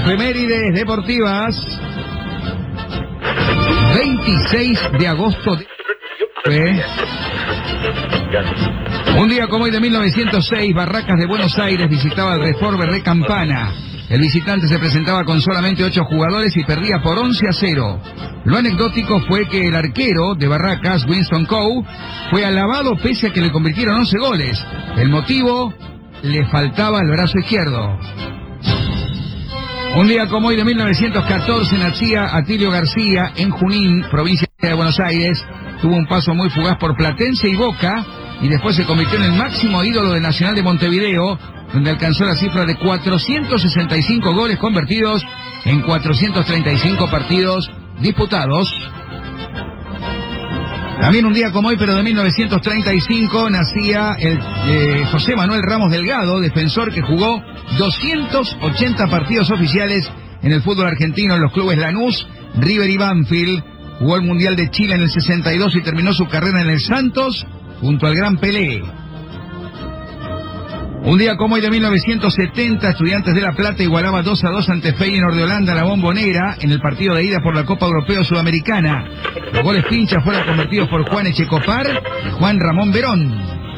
Efemérides deportivas. 26 de agosto de... Un día como hoy de 1906, Barracas de Buenos Aires visitaba el Reformer de Campana. El visitante se presentaba con solamente 8 jugadores y perdía por 11-0. Lo anecdótico fue que el arquero de Barracas, Winston Coe, fue alabado pese a que le convirtieron 11 goles. El motivo, le faltaba el brazo izquierdo. Un día como hoy de 1914 nacía Atilio García en Junín, provincia de Buenos Aires. Tuvo un paso muy fugaz por Platense y Boca y después se convirtió en el máximo ídolo del Nacional de Montevideo, donde alcanzó la cifra de 465 goles convertidos en 435 partidos disputados. También un día como hoy, pero de 1935, nacía el José Manuel Ramos Delgado, defensor que jugó 280 partidos oficiales en el fútbol argentino en los clubes Lanús, River y Banfield. Jugó el Mundial de Chile en el 62 y terminó su carrera en el Santos junto al Gran Pelé. Un día como hoy de 1970, Estudiantes de La Plata igualaba 2-2 ante Feyenoord de Holanda, la Bombonera, en el partido de ida por la Copa Europea Sudamericana. Los goles pinchas fueron convertidos por Juan Echecopar y Juan Ramón Verón.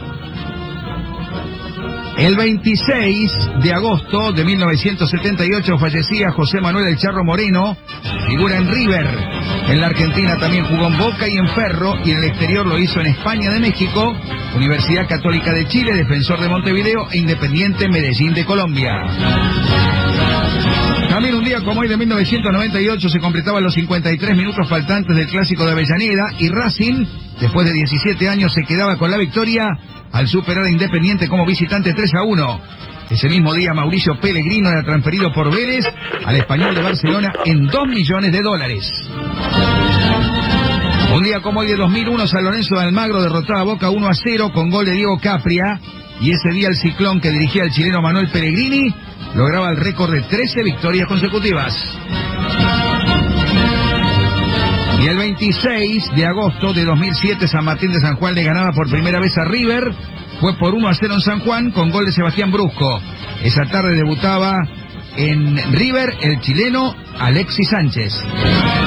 El 26 de agosto de 1978 fallecía José Manuel El Charro Moreno, figura en River. En la Argentina también jugó en Boca y en Ferro, y en el exterior lo hizo en España de México, Universidad Católica de Chile, Defensor de Montevideo e Independiente Medellín de Colombia. También un día como hoy de 1998 se completaban los 53 minutos faltantes del Clásico de Avellaneda y Racing, después de 17 años, se quedaba con la victoria al superar a Independiente como visitante 3-1. Ese mismo día Mauricio Pellegrino era transferido por Vélez al Español de Barcelona en $2 millones. Un día como hoy de 2001, San Lorenzo de Almagro derrotaba a Boca 1-0 con gol de Diego Capria, y ese día el Ciclón, que dirigía el chileno Manuel Pellegrini, lograba el récord de 13 victorias consecutivas. Y el 26 de agosto de 2007, San Martín de San Juan le ganaba por primera vez a River. Fue por 1-0 en San Juan con gol de Sebastián Brusco. Esa tarde debutaba en River el chileno Alexis Sánchez.